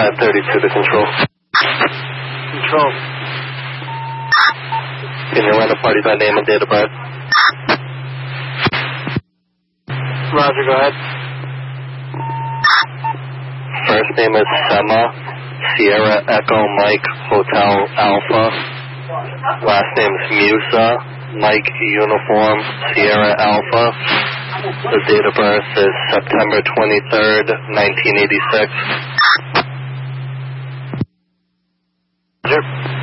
532 to control. Control. Can you run the party by name and date of birth? Roger, go ahead. First name is Sema, Sierra Echo Mike Hotel Alpha. Last name is Musa, Mike Uniform Sierra Alpha. The date of birth is September 23rd, 1986. Roger.